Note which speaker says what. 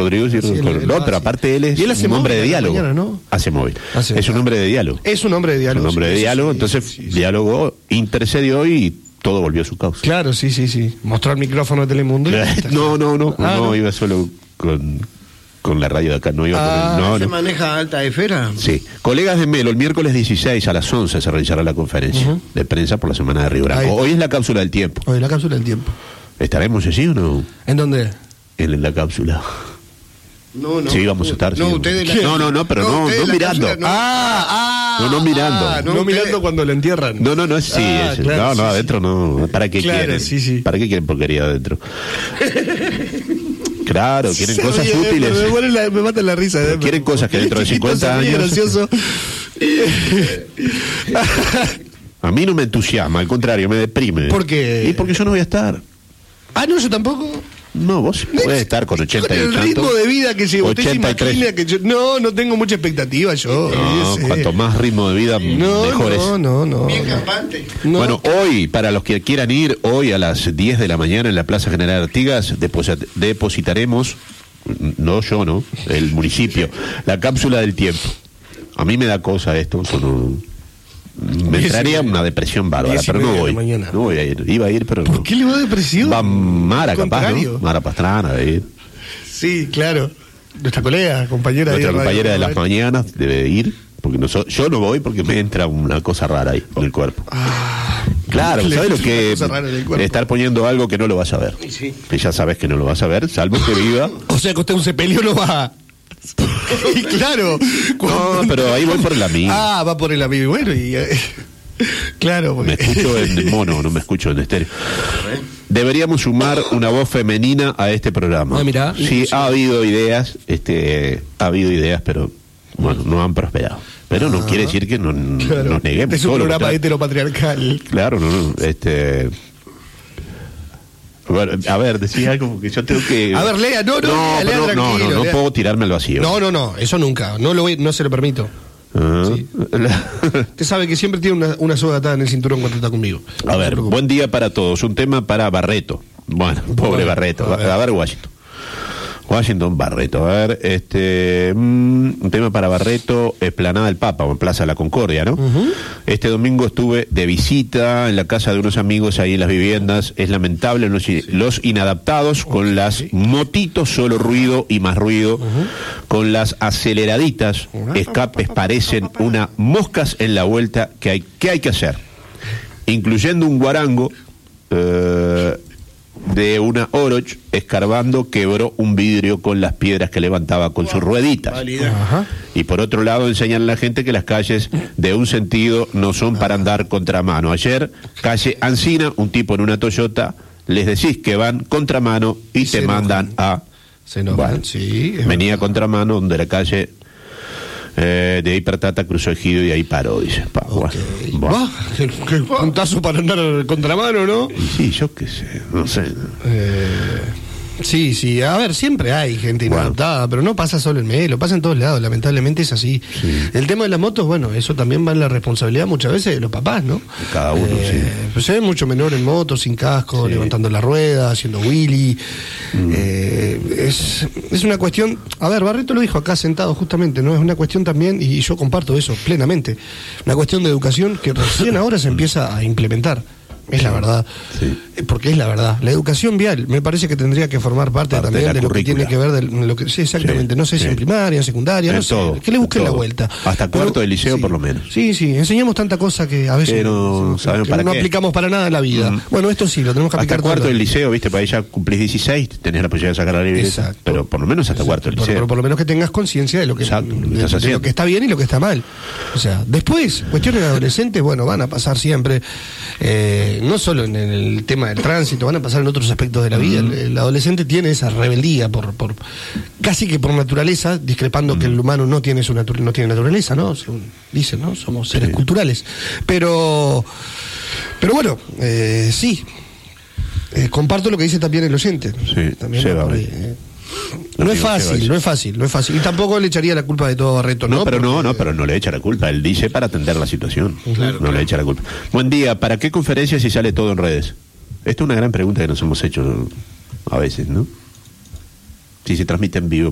Speaker 1: Rodrigo Cierro Corona. No, pero aparte él es un hombre de diálogo. Mañana, ¿no? Hace móvil. Es un hombre de diálogo.
Speaker 2: Es un hombre de diálogo.
Speaker 1: Un hombre de diálogo, entonces diálogo intercedió y todo volvió a su causa.
Speaker 2: Claro, sí. Mostró el micrófono de Telemundo.
Speaker 1: No, iba solo con la radio de acá, no iba
Speaker 3: ¿Se maneja alta esfera?
Speaker 1: Sí. Colegas de Melo, el miércoles 16 a las 11 se realizará la conferencia de prensa por la semana de Río Branco. Hoy es la cápsula del tiempo. ¿Estaremos allí o no?
Speaker 2: ¿En dónde?
Speaker 1: En la cápsula.
Speaker 3: No.
Speaker 1: Sí, vamos a estar.
Speaker 3: No,
Speaker 1: sí.
Speaker 3: ustedes
Speaker 1: No, pero no mirando.
Speaker 3: Cápsula,
Speaker 1: No mirando.
Speaker 2: No mirando cuando lo entierran.
Speaker 1: No, sí.
Speaker 2: Claro,
Speaker 1: no, adentro no. ¿Para qué quieren?
Speaker 2: Sí.
Speaker 1: ¿Para qué quieren porquería adentro? Claro, quieren cosas útiles.
Speaker 2: Me mata la risa.
Speaker 1: Quieren cosas que dentro de 50 años...
Speaker 2: gracioso.
Speaker 1: A mí no me entusiasma, al contrario, me deprime.
Speaker 2: ¿Por qué?
Speaker 1: Y porque yo no voy a estar.
Speaker 2: No, yo tampoco.
Speaker 1: No, vos puedes estar con 80 y
Speaker 2: el ritmo de vida que llevo, usted se imagina que yo... No tengo mucha expectativa yo.
Speaker 1: Cuanto más ritmo de vida, mejor es.
Speaker 2: No.
Speaker 3: Bien campante.
Speaker 1: Bueno, hoy, para los que quieran ir, hoy a las 10 de la mañana en la Plaza General Artigas, depositaremos, el municipio, la cápsula del tiempo. A mí me da cosa esto, me entraría una depresión bárbara, pero no voy. No voy a ir. Iba a ir, pero
Speaker 2: ¿Por qué le va depresión?
Speaker 1: Va Mara, capaz, ¿no? Mara Pastrana debe ir.
Speaker 2: Sí, claro. Nuestra compañera
Speaker 1: de las mañanas debe ir, porque yo no voy porque me entra una cosa rara ahí en el cuerpo. Claro, ¿sabes lo que estar poniendo algo que no lo vas a ver?
Speaker 3: Sí.
Speaker 1: Que ya sabes que no lo vas a ver, salvo que viva.
Speaker 2: O sea, que usted un sepelio no va. Y claro.
Speaker 1: No, pero ahí voy por el amigo.
Speaker 2: Va por el amigo. Bueno, claro.
Speaker 1: Porque... Me escucho en mono, no me escucho en estéreo. Deberíamos sumar una voz femenina a este programa.
Speaker 2: Mirá.
Speaker 1: Sí, ha habido ideas, pero bueno, no han prosperado. Pero no quiere decir que nos neguemos.
Speaker 2: Es un programa heteropatriarcal.
Speaker 1: Claro, Bueno, a ver, decís algo que yo tengo que...
Speaker 2: A ver, lea, no, tranquilo.
Speaker 1: No puedo tirarme al vacío.
Speaker 2: No, eso nunca. No se lo permito. Sí. Usted sabe que siempre tiene una soga atada en el cinturón cuando está conmigo.
Speaker 1: A ver, buen día para todos. Un tema para Barreto. Bueno, pobre Barreto. A ver, Washington Barreto. A ver, un tema para Barreto, Esplanada del Papa, o en Plaza de la Concordia, ¿no? Este domingo estuve de visita en la casa de unos amigos ahí en las viviendas. Es lamentable los inadaptados con las motitos, solo ruido y más ruido, con las aceleraditas, escapes parecen unas moscas en la vuelta. ¿Qué hay que hacer? Incluyendo un guarango de una Oroch escarbando, quebró un vidrio con las piedras que levantaba con sus rueditas. Y por otro lado enseñan a la gente que las calles de un sentido no son para andar contramano. Ayer, calle Ancina, un tipo en una Toyota, les decís que van contramano y te mandan a... venía contramano donde la calle... de ahí Pertata cruzó Ejido y ahí paró, dice.
Speaker 2: Qué puntazo para andar contramano, ¿no?
Speaker 1: Sí, yo qué sé, no sé.
Speaker 2: Sí, a ver, siempre hay gente inadaptada, pero no pasa solo en Melo, pasa en todos lados, lamentablemente es así. El tema de las motos, bueno, eso también va en la responsabilidad muchas veces de los papás, ¿no?
Speaker 1: De cada uno,
Speaker 2: pues se ve mucho menor en moto, sin casco, levantando la rueda, haciendo wheelie. Es una cuestión, a ver, Barreto lo dijo acá sentado justamente, ¿no? Es una cuestión también, y yo comparto eso plenamente, una cuestión de educación que recién ahora se empieza a implementar. Es la verdad, porque es la verdad. La educación vial me parece que tendría que formar parte también de lo que tiene que ver de lo que exactamente, no sé si en primaria, en secundaria, no sé, que le busquen la vuelta.
Speaker 1: Hasta cuarto de liceo por lo menos.
Speaker 2: Sí, enseñamos tanta cosa que a veces
Speaker 1: no sabemos
Speaker 2: que no aplicamos para nada en la vida. Bueno, esto sí, lo tenemos que aplicar.
Speaker 1: Hasta cuarto del liceo, viste, para ella cumplís 16, tenés la posibilidad de sacar la libreta, pero por lo menos hasta cuarto del liceo.
Speaker 2: Pero por lo menos que tengas conciencia de lo que de lo que está bien y lo que está mal. O sea, después, cuestiones de adolescentes, bueno, van a pasar siempre, no solo en el tema del tránsito, van a pasar en otros aspectos de la vida. El adolescente tiene esa rebeldía por casi que por naturaleza, discrepando que el humano no tiene naturaleza, ¿no? Según dicen, ¿no? Somos seres culturales. Pero bueno, sí. Comparto lo que dice también el oyente.
Speaker 1: Sí,
Speaker 2: también no es fácil. Y tampoco le echaría la culpa de todo a Barreto, ¿no?
Speaker 1: Pero no le echa la culpa. Él dice para atender la situación. Le echa la culpa. Buen día. ¿Para qué conferencia si sale todo en redes? Esta es una gran pregunta que nos hemos hecho a veces, ¿no? Si se transmite en vivo.